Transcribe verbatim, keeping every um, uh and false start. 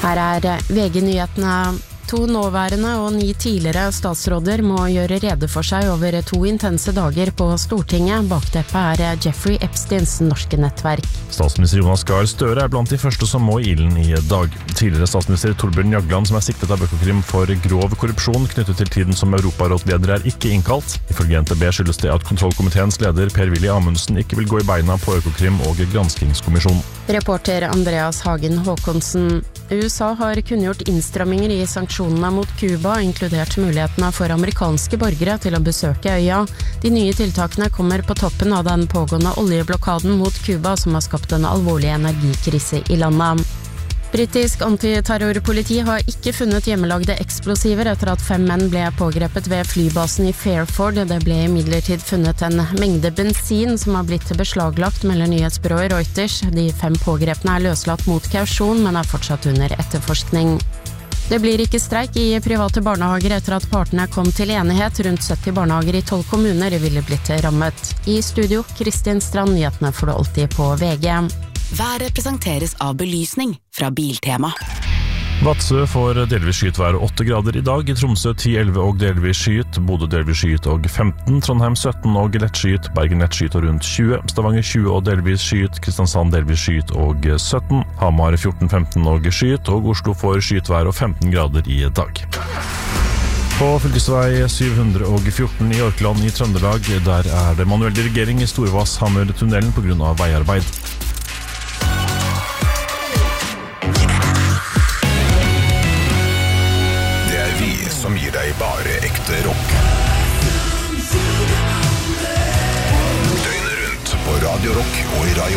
Her er V G-nyhetene. To nåværende og ni tidligere statsråder må gjøre rede for seg over to intense dager på Stortinget. Bakteppet er Jeffrey Epsteins norske nettverk. Statsminister Jonas Gahr Støre er blant de første som må i ilden i dag. Tidligere statsminister Torbjørn Jagland, som er siktet av Økokrim for grov korrupsjon knyttet til tiden som Europarådsleder, er ikke innkalt. Ifølge N T B skyldes det at kontrollkomiteens leder Per-Willy Amundsen ikke vil gå i beina på Økokrim og granskingskommisjonen. Reporter Andreas Hagen Håkonsen. U S A har kunngjort innstramminger i sanksjonene mot Cuba, inkludert mulighetene for amerikanske borgere til å besøke øya. De nye tiltakene kommer på toppen av den pågående oljeblokaden mot Cuba, som har skapt en alvorlig energikrise i landet. Britisk antiterrorpoliti har ikke funnet hjemmelagde eksplosiver etter at fem menn ble pågrepet ved flybasen i Fairford. Det ble imidlertid funnet en mengde bensin som har blitt beslaglagt, melder nyhetsbyrået Reuters. De fem pågrepne er løslatt mot kausjon, men er fortsatt under etterforskning. Det blir ikke streik i private barnehager etter at partene kom til enighet. Rundt sytti barnehager i tolv kommuner ville blitt rammet. I studio, Kristin Strand, nyhetene får du alltid på V G. Været presenteres av belysning fra Biltema. Vadsø får delvis skyet vær åtte grader i dag, Tromsø ti elleve og delvis skyet, Bodø delvis skyet og femten, Trondheim sytten og lett skyet, Bergen lett skyet og rundt tjue, Stavanger tjue og delvis skyet, Kristiansand delvis skyet og sytten, Hamar fjorten femten og skyet, og Oslo får skyet vær og femten grader i dag. På fylkesvei syv hundre og fjorten i Orkland i Trøndelag, der er det manuell dirigering i Storvasshammer-tunnelen på grunn av veiarbeid. Som gir deg bare ekte rock. Døgnet rundt på Radio Rock og i Radio